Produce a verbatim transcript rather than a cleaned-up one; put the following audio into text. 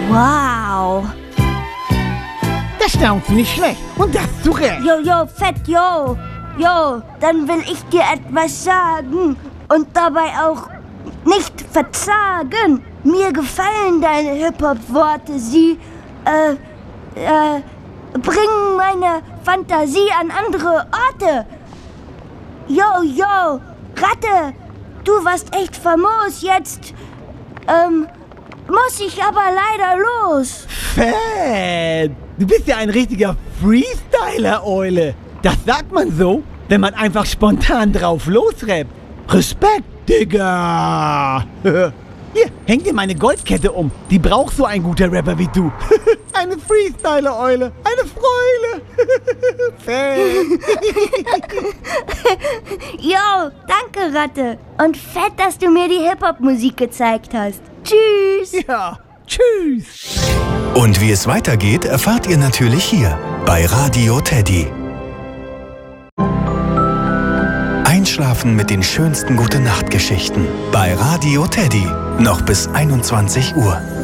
Wow. Das staunst du nicht schlecht. Und das zu Recht. Jo, jo, fett, jo. Jo, dann will ich dir etwas sagen. Und dabei auch nicht verzagen. Mir gefallen deine Hip-Hop-Worte. Sie, äh, äh, bringen meine Fantasie an andere Orte. Jo, jo, Ratte, du warst echt famos. Jetzt, ähm, muss ich aber leider los. Fett. Du bist ja ein richtiger Freestyler, Eule. Das sagt man so, wenn man einfach spontan drauf losrappt. Respekt, Digga. Hier, häng dir meine Goldkette um. Die braucht so ein guter Rapper wie du. Eine Freestyler-Eule. Eine Freule. Fett. Jo, danke, Ratte. Und fett, dass du mir die Hip-Hop-Musik gezeigt hast. Tschüss. Ja, tschüss. Und wie es weitergeht, erfahrt ihr natürlich hier bei Radio Teddy. Einschlafen mit den schönsten Gute-Nacht-Geschichten bei Radio Teddy. Noch bis einundzwanzig Uhr.